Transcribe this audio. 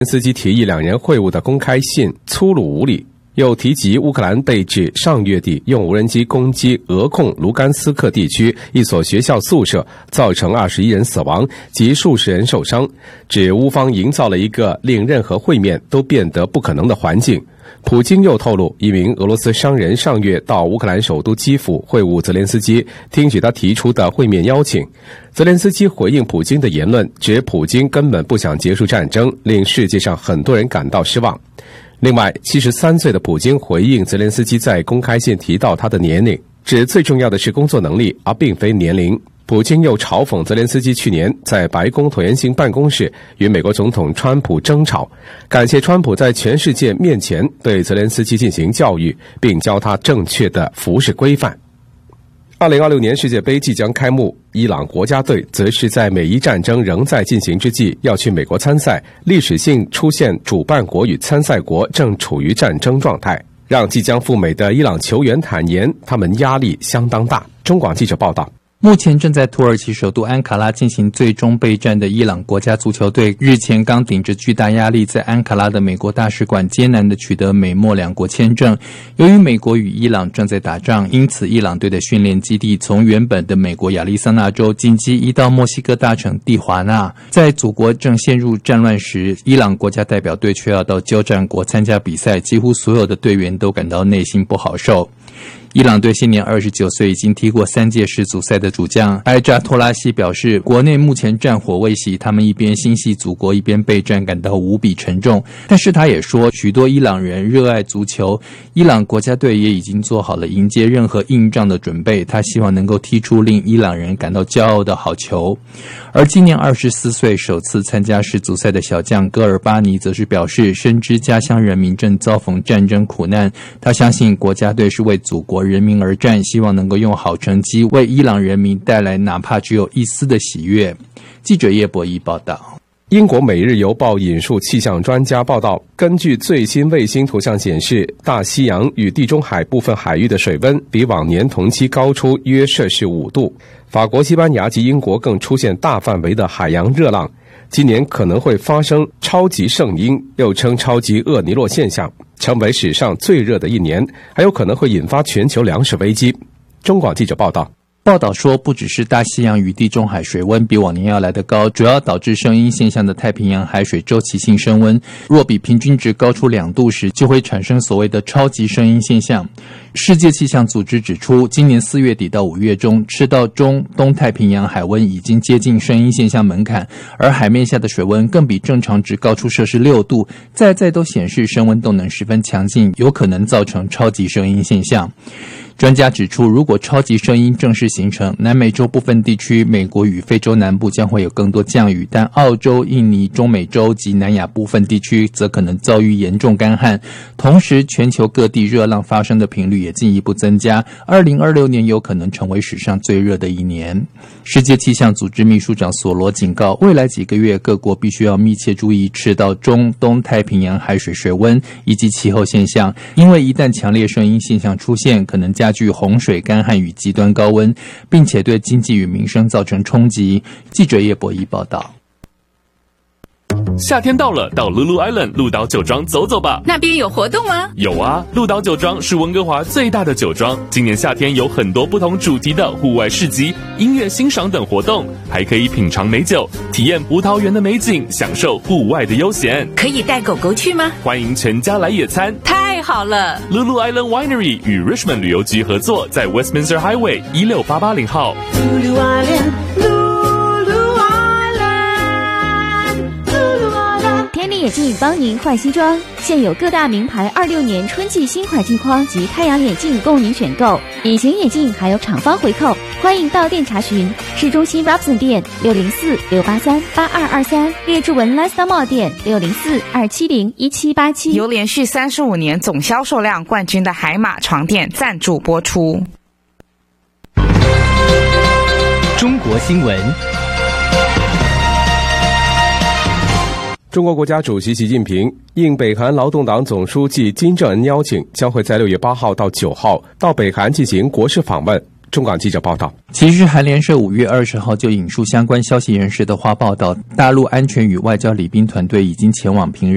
斯基提议两人会晤的公开信粗鲁无礼，又提及乌克兰被指上月底用无人机攻击俄控卢甘斯克地区一所学校宿舍，造成21人死亡及数十人受伤，指乌方营造了一个令任何会面都变得不可能的环境。普京又透露，一名俄罗斯商人上月到乌克兰首都基辅会晤泽连斯基，听取他提出的会面邀请。泽连斯基回应普京的言论，指普京根本不想结束战争，令世界上很多人感到失望。另外，73岁的普京回应泽连斯基在公开信提到他的年龄，指最重要的是工作能力，而并非年龄。普京又嘲讽泽连斯基去年在白宫椭圆形办公室与美国总统川普争吵，感谢川普在全世界面前对泽连斯基进行教育，并教他正确的服饰规范。2026年世界杯即将开幕，伊朗国家队则是在美伊战争仍在进行之际要去美国参赛，历史性出现主办国与参赛国正处于战争状态，让即将赴美的伊朗球员坦言他们压力相当大。中广记者报道。 目前正在土耳其首都安卡拉进行最终备战的伊朗国家足球队，日前刚顶着巨大压力在安卡拉的美国大使馆艰难地取得美墨两国签证。由于美国与伊朗正在打仗，因此伊朗队的训练基地从原本的美国亚利桑那州紧急移到墨西哥大城蒂华纳。在祖国正陷入战乱时，伊朗国家代表队却要到交战国参加比赛，几乎所有的队员都感到内心不好受。伊朗队现年29岁，已经踢过3届世足赛的主将埃扎托拉西表示，国内目前战火未息，他们一边心系祖国，一边备战，感到无比沉重。但是他也说，许多伊朗人热爱足球，伊朗国家队也已经做好了迎接任何硬仗的准备，他希望能够踢出令伊朗人感到骄傲的好球。而今年24岁首次参加世足赛的小将戈尔巴尼则是表示，深知家乡人民正遭逢战争苦难，他相信国家队是为祖国人民而战，希望能够用好成绩为伊朗人民带来哪怕只有一丝的喜悦。记者叶博弈报道。 英国《每日邮报》引述气象专家报道，根据最新卫星图像显示，大西洋与地中海部分海域的水温比往年同期高出约摄氏5度。法国、西班牙及英国更出现大范围的海洋热浪，今年可能会发生超级圣婴，又称超级厄尼诺现象，成为史上最热的一年，还有可能会引发全球粮食危机。中广记者报道。 报道说，不只是大西洋与地中海水温比往年要来得高，主要导致圣婴现象的太平洋海水周期性升温，若比平均值高出2度时，就会产生所谓的超级圣婴现象。世界气象组织指出，今年4月底到5月中，赤道中东太平洋海温已经接近圣婴现象门槛，而海面下的水温更比正常值高出摄氏6度，在都显示升温动能十分强劲，有可能造成超级圣婴现象。专家指出，如果超级圣婴正式形成，南美洲部分地区、美国与非洲南部将会有更多降雨，但澳洲、印尼、中美洲及南亚部分地区则可能遭遇严重干旱。同时，全球各地热浪发生的频率也进一步增加，2026年有可能成为史上最热的一年。世界气象组织秘书长索罗警告，未来几个月各国必须要密切注意赤道中东太平洋海水水温以及气候现象，因为一旦强烈圣婴现象出现，可能加剧洪水、干旱与极端高温，并且对经济与民生造成冲击。记者叶博弈报道。 夏天到了，到 Lulu Island 鹿岛酒庄走走吧。 那边有活动吗？ 有啊，鹿岛酒庄是温哥华最大的酒庄，今年夏天有很多不同主题的户外市集、音乐欣赏等活动，还可以品尝美酒，体验葡萄园的美景，享受户外的悠闲。 可以带狗狗去吗？ 欢迎全家来野餐。 太好了 ！Lulu Island Winery 与 Richmond 旅游局合作，在 Westminster Highway 16880号。 Lulu Island。 天力眼镜帮您换新装，现有各大名牌26年春季新款镜框及太阳眼镜供您选购，隐形眼镜还有厂方回扣，欢迎到店查询。市中心 Robson 店604-683-8223，列治文 Lifestyle Mall 店604-270-1787。 由连续35年总销售量冠军的海马床垫赞助播出。 中国新闻。 中国国家主席习近平应北韩劳动党总书记金正恩邀请，将会在6月8号到9号到北韩进行国事访问。中港记者报道。 其实韩联社5月20号就引述相关消息人士的话报道，大陆安全与外交礼宾团队已经前往平壤。